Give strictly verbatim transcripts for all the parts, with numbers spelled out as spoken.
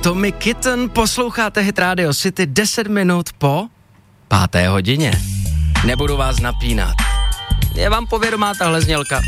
Tommy Kitten, posloucháte Hit Radio City deset minut po páté hodině. Nebudu vás napínat. Je vám povědomá tahle znělka?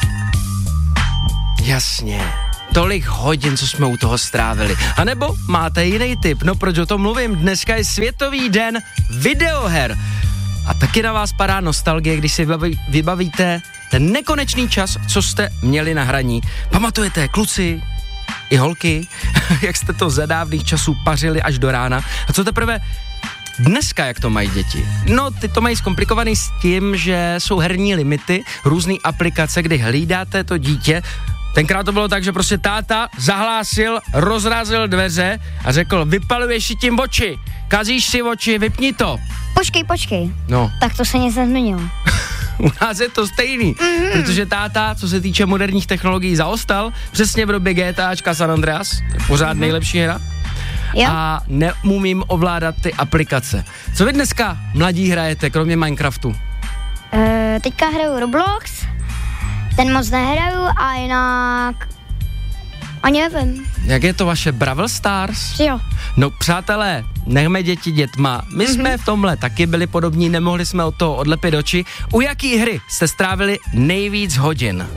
Jasně. Tolik hodin, co jsme u toho strávili. A nebo máte jiný tip? No proč o tom mluvím? Dneska je Světový den videoher. A taky na vás padá nostalgie, když si vybaví, vybavíte ten nekonečný čas, co jste měli na hraní. Pamatujete, kluci i holky, jak jste to za dávných časů pařili až do rána? A co teprve dneska, jak to mají děti? No, ty to mají zkomplikovaný s tím, že jsou herní limity, různé aplikace, kdy hlídáte to dítě. Tenkrát to bylo tak, že prostě táta zahlásil, rozrazil dveře a řekl, vypaluješ si tím oči, kazíš si oči, vypni to. Počkej, počkej. No. Tak to se nic nezměnilo. U nás je to stejný, mm-hmm. protože táta, co se týče moderních technologií, zaostal přesně v době GTAčka San Andreas, to je pořád mm-hmm. nejlepší hra. Jo. A neumím ovládat ty aplikace. Co vy dneska mladí hrajete, kromě Minecraftu? E, teďka hraju Roblox, ten moc nehraju a jinak ani nevím. Jak je to vaše Brawl Stars? Jo. No přátelé, nechme děti dětma. My mm-hmm. jsme v tomhle taky byli podobní, nemohli jsme od toho odlepit oči. U jaký hry jste strávili nejvíc hodin?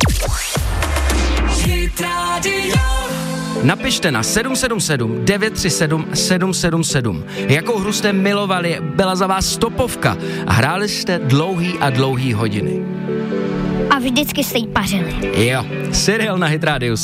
Napište na sedm sedm sedm devět tři sedm sedm sedm sedm. Jakou hru jste milovali, byla za vás stopovka a hráli jste dlouhý a dlouhý hodiny. A vždycky jste jí pařili. Jo, seriál na Hit Radio